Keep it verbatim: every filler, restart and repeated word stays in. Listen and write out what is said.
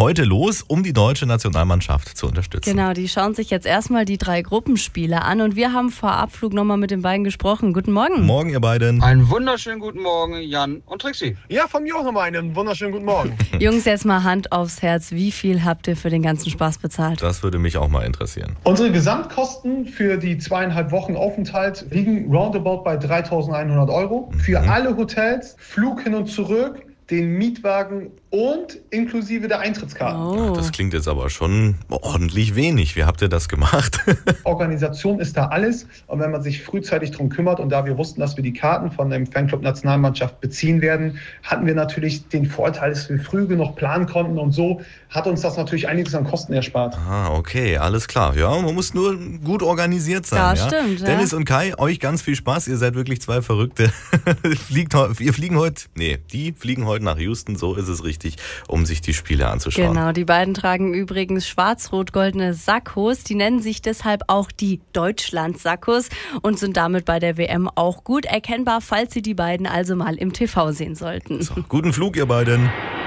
heute los, um die deutsche Nationalmannschaft zu unterstützen. Genau, die schauen sich jetzt erstmal die drei Gruppenspiele an und wir haben vor Abflug nochmal mit den beiden gesprochen. Guten Morgen. Morgen, ihr beiden. Einen wunderschönen guten Morgen, Jan und Trixi. Ja, von mir auch nochmal einen wunderschönen guten Morgen. Jungs, jetzt mal Hand aufs Herz. Wie viel habt ihr für den ganzen Spaß bezahlt? Das würde mich auch mal interessieren. Unsere Gesamtkosten für die zweieinhalb Wochen Aufenthalt liegen roundabout bei dreitausendeinhundert Euro. Für alle Hotels, Flug hin und zurück, den Mietwagen und inklusive der Eintrittskarten. Oh. Das klingt jetzt aber schon ordentlich wenig. Wie habt ihr das gemacht? Organisation ist da alles. Und wenn man sich frühzeitig darum kümmert und da wir wussten, dass wir die Karten von dem Fanclub Nationalmannschaft beziehen werden, hatten wir natürlich den Vorteil, dass wir früh genug planen konnten und so hat uns das natürlich einiges an Kosten erspart. Ah, okay, alles klar. Ja, man muss nur gut organisiert sein. Das ja? stimmt, ja. Dennis und Kai, euch ganz viel Spaß. Ihr seid wirklich zwei Verrückte. Fliegt, wir fliegen heute, nee, die fliegen heute nach Houston, so ist es richtig, um sich die Spiele anzuschauen. Genau, die beiden tragen übrigens schwarz-rot-goldene Sakkos. Die nennen sich deshalb auch die Deutschland-Sakkos und sind damit bei der W M auch gut erkennbar, falls Sie die beiden also mal im T V sehen sollten. So, guten Flug, ihr beiden.